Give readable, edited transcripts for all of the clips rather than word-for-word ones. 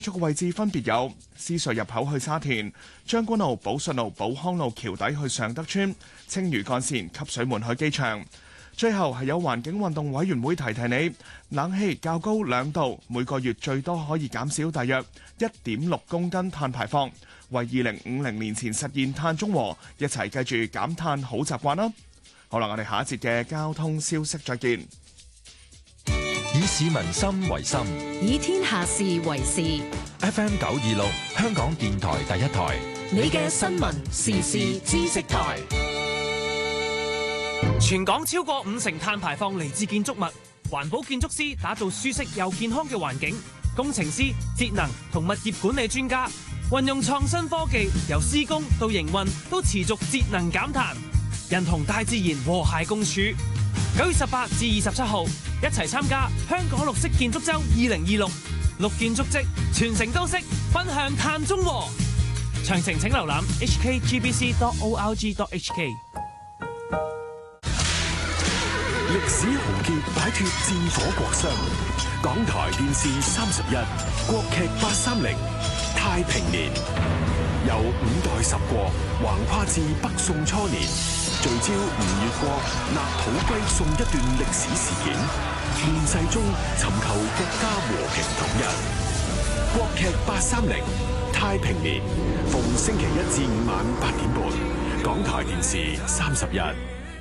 足嘅位置分別有獅隧入口去沙田、將軍澳寶順路、寶康路橋底去尚德邨、青嶼幹線汲水門去機場。最後係有環境運動委員會提你，冷氣較高2度，每個月最多可以減少大約1.6公斤碳排放，為2050年前實現碳中和，一齊記住減碳好習慣啦！好啦，我哋下一節嘅交通消息再見。 以市民心為心， 以天下事為事。 FM 926，香港電台第一台， 你嘅新聞時事知識台。 全港超過50%碳排放嚟自建築物，環保建築師打造舒適又健康嘅環境，工程師、節能同物業管理專家運用創新科技，由施工到營運都持續節能減碳，人同大自然和諧共處。9月18至27號，一齊參加香港綠色建築周2026，綠建築跡，全城都識，分享碳中和。詳情請瀏覽 hkgbc.org.hk。 歷史豪傑擺脫戰火國殤，港台電視31，國劇830，太平年，由5代十國橫跨至北宋初年，聚焦吳越國納土歸宋一段歷史事件，亂世中尋求國家和平統一。國劇830，太平年，逢星期1至5晚8點半，港台電視31。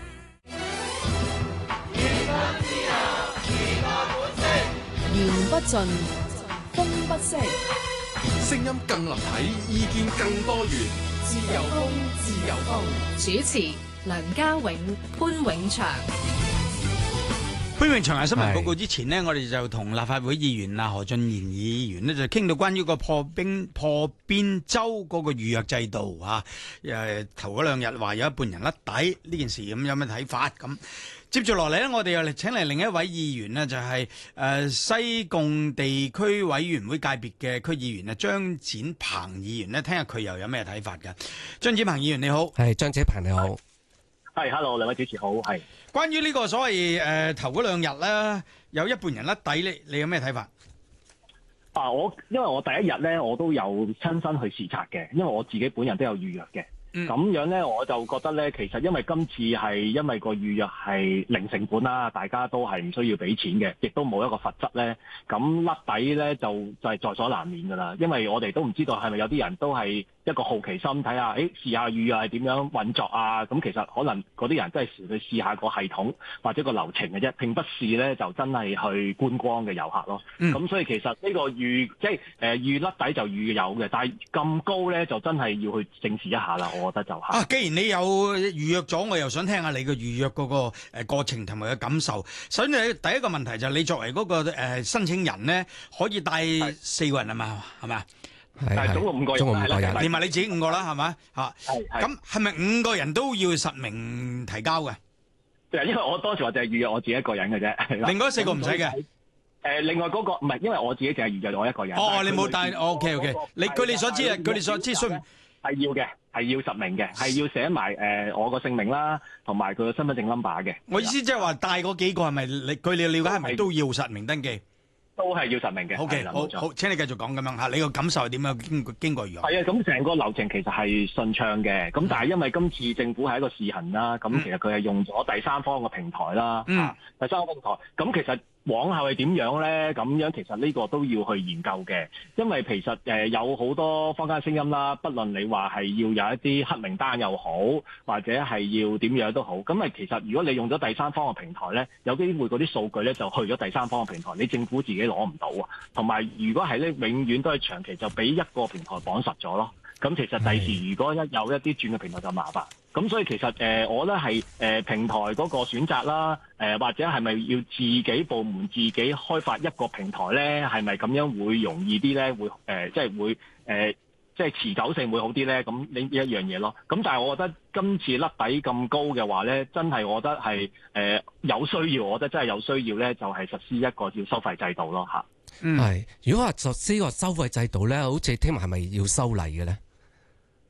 言不盡，風不息， 聲音更立體，意見更多元。自由風，自由風。 主持梁家永、潘永祥。 潘永祥喺新聞報告之前呢，我哋就同立法會議員何俊賢議員呢就傾到關於個破邊洲嗰個預約制度啊。頭嗰2日話有一半人甩底呢件事，咁有咩睇法？咁接住落嚟呢，我哋又嚟請嚟另一位議員呢，就係西貢地區委員會界別嘅區議員張展鵬議員呢，聽下佢又有咩睇法㗎。張展鵬議員你好。 係，張展鵬你好。 係，hello， 兩位主持好。係關於呢個所謂頭嗰2日咧，有一半人甩底，你有咩睇法？ 因為我第一日咧，我都有親身去視察嘅，因為我自己本人都有預約嘅。咁樣咧，我就覺得咧，其實因為今次係因為個預約係零成本啦，大家都係唔需要俾錢嘅，亦都冇一個罰則咧。咁甩底咧就係在所難免㗎啦，因為我哋都唔知道係咪有啲人都係一個好奇心睇下，試下預約係點樣運作啊？咁其實可能嗰啲人真係去試下個系統或者個流程嘅啫，並不是咧就真係去觀光嘅遊客咯。咁所以其實呢個預甩底就預有嘅，但係咁高咧就真係要去正視一下啦。我覺得就係既然你有預約咗，我又想聽下你嘅預約嗰個過程同埋嘅感受。首先第一個問題就係你作為嗰個申請人咧，可以帶4個人啊嘛，係咪啊？ 係總共5個人， 連埋你自己5個啦，係咪？嚇，咁係咪5個人都要實名提交嘅？ 因為我當時我就係預約我自己一個人嘅啫。 另外4個唔使嘅。 另外嗰個唔係，因為我自己淨係預約我一個人。 你冇帶 OK。據你所知需係要嘅，係要實名嘅，係要寫埋我個姓名啦，同埋佢個身份證 number 嘅。 我意思即係話帶嗰幾個係咪據你了解係咪都要實名登記？ 都係要實名嘅。 OK，好，請你繼續講咁樣嚇，你個感受係點樣？經過預約？ 係啊，咁成個流程其實係順暢嘅，咁但係因為今次政府係一個試行啦，咁其實佢係用咗第三方嘅平台啦，第三方平台，咁其實往後係點樣咧？咁樣其實呢個都要去研究嘅，因為其實有好多坊間聲音啦，不論你話係要有一啲黑名單又好，或者係要點樣都好，咁其實如果你用咗第三方嘅平台咧，有機會嗰啲數據咧就去咗第三方嘅平台，你政府自己攞唔到啊。同埋如果係咧，永遠都係長期就俾一個平台綁實咗咯。咁其實第時如果有一啲轉嘅平台就麻煩。咁所以其實我咧係平台嗰個選擇啦，或者係咪要自己部門自己開發一個平台咧？係咪咁樣會容易啲咧？會即係持久性會好啲咧？咁呢一樣嘢咯。咁但係我覺得今次甩底咁高嘅話咧，真係我覺得係有需要，我覺得真係有需要咧，就係實施一個叫收費制度咯嚇。 係，如果話實施個收費制度咧，好似聽聞係咪要修例嘅咧？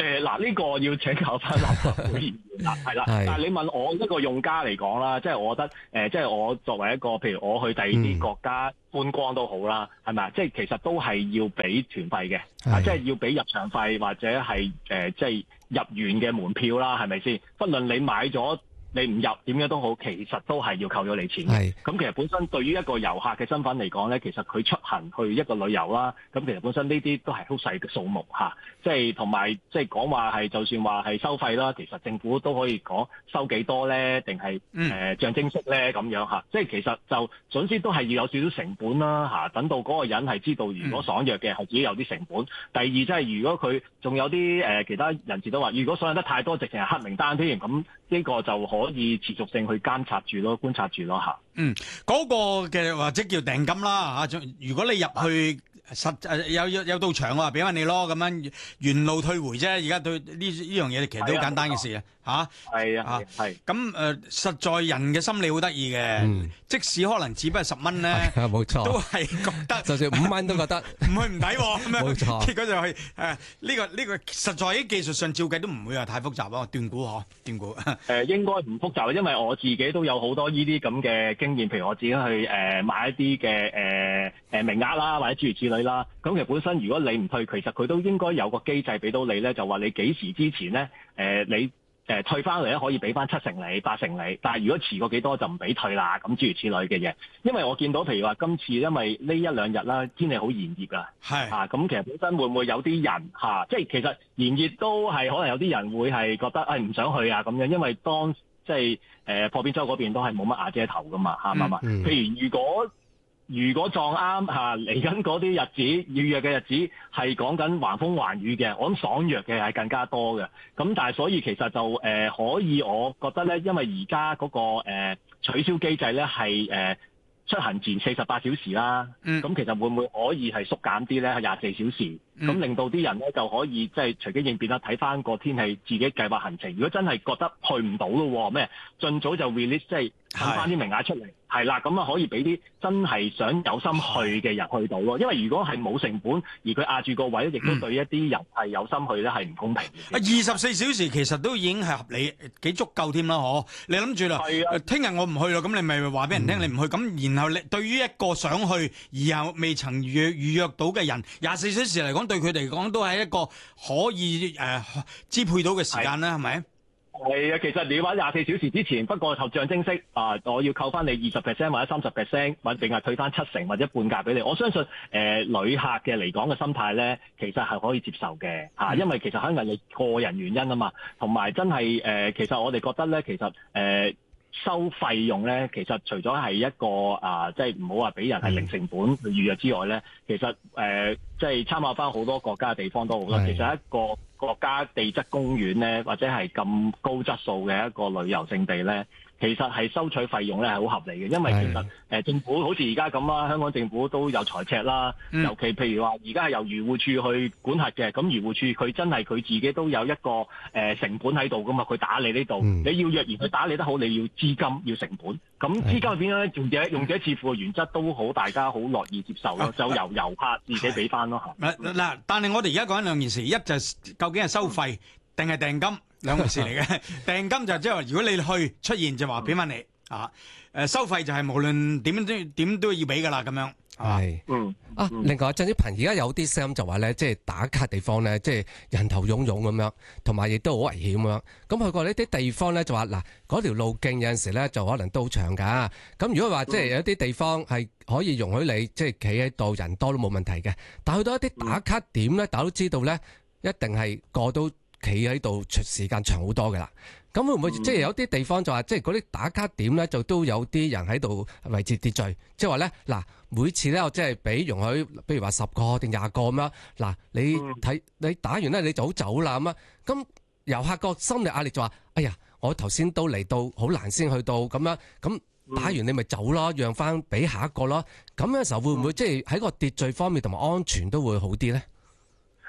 嗱，呢個要請教翻立法會議員啦，係啦。但係你問我一個用家嚟講啦，即係我覺得即係我作為一個，譬如我去第二啲國家觀光都好啦，係咪啊？即係其實都係要俾團費嘅，即係要俾入場費或者係即係入園嘅門票啦，係咪先？不論你買咗，你唔入點樣都好，其實都係要扣咗你錢嘅。咁其實本身對於一個遊客嘅身份嚟講咧，其實佢出行去一個旅遊啦，咁其實本身呢啲都係好細嘅數目嚇。即係同埋即係講話係，就算話係收費啦，其實政府都可以講收幾多咧，定係象徵式咧咁樣嚇。即係其實就總之都係要有少少成本啦嚇。等到嗰個人係知道，如果爽約嘅係自己有啲成本。第二即係如果佢仲有啲其他人士都話，如果爽約得太多，直情係黑名單添，咁呢個就可以持續性去監察住咯，觀察住咯嚇。 嗰個嘅或者叫訂金啦嚇。如果你入去有到場嘅話，俾翻你咯，咁樣原路退回啫。而家對呢樣嘢其實都好簡單嘅事啊嚇。係咁實在人嘅心理好得意嘅，即使可能只不過10蚊咧， 冇錯， 都係覺得就算5蚊都覺得唔去唔抵喎咁樣。 冇錯， 結果就係呢個實在喺技術上照計都唔會話太複雜啊，斷估斷估。 應該唔複雜，因為我自己都有好多呢啲咁嘅經驗，譬如我自己去買一啲嘅名額啦，或者諸如此類啦。咁其實本身如果你唔退，其實佢都應該有個機制俾到你咧，就話你幾時之前咧你退翻嚟咧可以俾翻7成你、8成你，但係如果遲過幾多就唔俾退啦，咁諸如此類嘅嘢。因為我見到譬如話今次因為呢1、2日啦天氣好炎熱啊，咁其實本身會唔會有啲人即係其實炎熱都係可能有啲人會係覺得唔想去啊咁樣，因為當即係破邊洲嗰邊都係冇乜瓦遮頭噶嘛，啱唔啱？譬如如果撞啱嚟緊嗰啲日子預約嘅日子係講緊橫風橫雨嘅，我諗爽約嘅係更加多嘅。咁但係所以其實就可以，我覺得咧，因為而家嗰個取消機制咧係出行前48小時啦。咁其實會唔會可以係縮減啲咧？係24小時。咁令到啲人咧就可以即係隨機應變啦，睇翻個天氣，自己計劃行程。如果真係覺得去唔到咯，咩盡早就 release 即係揾翻啲名額出嚟，係啦，咁啊可以俾啲真係想有心去嘅人去到咯。因為如果係冇成本，而佢壓住個位，亦都對一啲人係有心去咧係唔公平嘅。 24小時其實都已經係合理，幾足夠添啦，嗬？你諗住啦，聽日我唔去啦，咁你咪話俾人聽你唔去，咁然後你對於一個想去而又未曾預約到嘅人，24小時嚟講。對佢哋嚟講都係一個可以支配到嘅時間啦，係咪？ 係啊，其實你話24小時之前，不過就象徵式我要扣翻你20% 或者30%，或者定係退翻7成或者半價俾你。我相信旅客嘅嚟講嘅心態咧，其實係可以接受嘅因為其實可能係你個人原因啊嘛，同埋真係其實我哋覺得咧，其實收費用咧，其實除咗係一個即係唔好話俾人係零成本去預約之外咧，其實即係參考翻好多國家嘅地方都好啦。其實一個國家地質公園咧，或者係咁高質素嘅一個旅遊勝地咧，其實係收取費用咧係好合理嘅，因為其實政府好似而家咁啦，香港政府都有財赤啦，尤其譬如話而家係由漁護署去管轄嘅，咁漁護署佢真係佢自己都有一個成本喺度噶嘛，佢打理呢度，你要若然佢打理得好，你要資金要成本，咁資金係邊咧？用者自負嘅原則都好，大家好樂意接受咯，就由遊客自己俾翻咯。 嗱，但係我哋而家講緊兩件事，一就究竟係收費定係訂金，兩回事嚟嘅。訂金就即係話，如果你去出現就話俾翻你收費就係無論點都要俾噶啦，咁樣係。 另外鄭小鵬而家有啲聲音就話咧，即係打卡地方咧，即係人頭湧湧咁樣，同埋亦都好危險咁樣。咁去過呢啲地方咧，就話嗱，嗰條路徑有陣時咧就可能都好長噶。咁如果話即係有啲地方係可以容許你即係企喺度，人多都冇問題嘅。但去到一啲打卡點咧，大家都知道咧，一定係個都企喺度時間長好多噶啦。咁會唔會即係有啲地方就話，即係嗰啲打卡點咧，就都有啲人喺度維持秩序，即係話咧嗱，每次咧我即係俾容許，比如話10個定20個咁樣，嗱你打完咧你就好走啦咁啊，咁遊客個心理壓力就話，哎呀，我頭先都嚟到好難先去到咁樣，咁打完你咪走咯，讓翻俾下一個咯，咁嘅時候會唔會即係喺個秩序方面同埋安全都會好啲咧？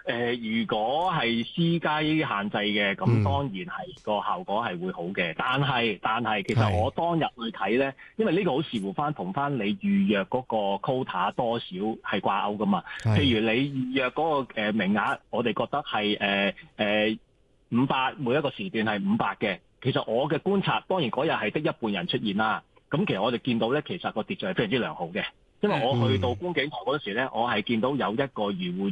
如果係私雞限制嘅，咁當然係個效果係會好嘅。但係其實我當日去睇咧，因為呢個好視乎同翻你預約嗰個 quota 多少係掛鈎噶嘛。譬如你預約嗰個名額，我哋覺得係500，每一個時段係500嘅。其實我嘅觀察，當然嗰日係得一半人出現啦。咁其實我哋見到咧，其實個秩序係非常之良好嘅。因為我去到觀景台嗰時咧，我係見到有一個漁護